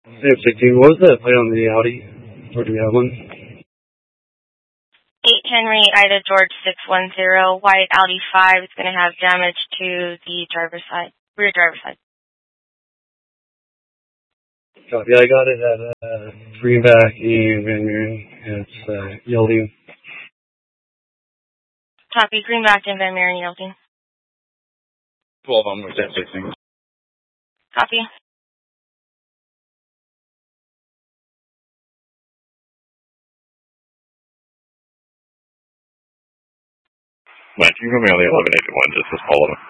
16. What was the plate on the Audi? Or do we have one? 8 Henry Ida George 610, white Audi 5 is going to have damage to the rear driver's side. Copy. I got it at Greenback in Van Buren. It's yielding. Copy. Greenback in Van Buren yielding. 12 onwards at 16. Copy. Mike, can you put me on the 1181 just to follow?